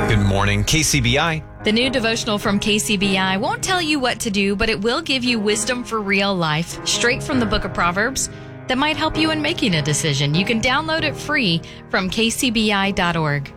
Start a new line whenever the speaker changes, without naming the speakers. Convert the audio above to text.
Good morning, KCBI.
The new devotional from KCBI won't tell you what to do, but it will give you wisdom for real life, straight from the book of Proverbs, that might help you in making a decision. You can download it free from kcbi.org.